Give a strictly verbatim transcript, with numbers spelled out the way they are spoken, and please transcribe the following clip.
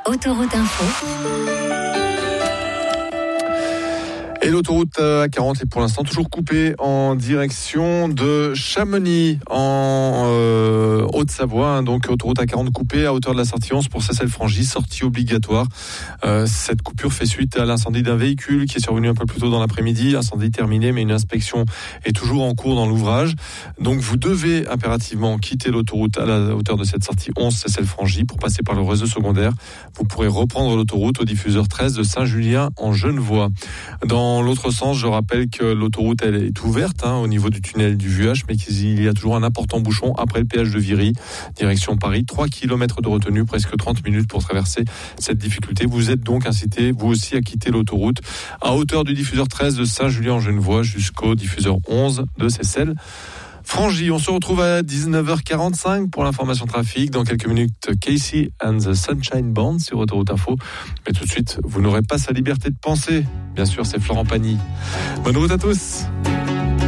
Autoroute Info. Et l'autoroute A quarante est pour l'instant toujours coupée en direction de Chamonix, en euh, Haute-Savoie. Donc autoroute A quarante coupée à hauteur de la sortie onze pour Seyssel-Frangy, sortie obligatoire. Euh, cette coupure fait suite à l'incendie d'un véhicule qui est survenu un peu plus tôt dans l'après-midi. Incendie terminé, mais une inspection est toujours en cours dans l'ouvrage. Donc vous devez impérativement quitter l'autoroute à la hauteur de cette sortie onze Seyssel-Frangy pour passer par le réseau secondaire. Vous pourrez reprendre l'autoroute au diffuseur treize de Saint-Julien en Genevois. Dans Dans l'autre sens, je rappelle que l'autoroute elle est ouverte hein, au niveau du tunnel du Vuache, mais qu'il y a toujours un important bouchon après le péage de Viry, direction Paris. trois kilomètres de retenue, presque trente minutes pour traverser cette difficulté. Vous êtes donc incité, vous aussi, à quitter l'autoroute à hauteur du diffuseur treize de Saint-Julien-en-Genevois jusqu'au diffuseur onze de Seyssel-Frangy. On se retrouve à dix-neuf heures quarante-cinq pour l'information trafic. Dans quelques minutes, Casey and the Sunshine Band sur Autoroute Info. Mais tout de suite, vous n'aurez pas sa liberté de penser. Bien sûr, c'est Florent Pagny. Bonne route à tous.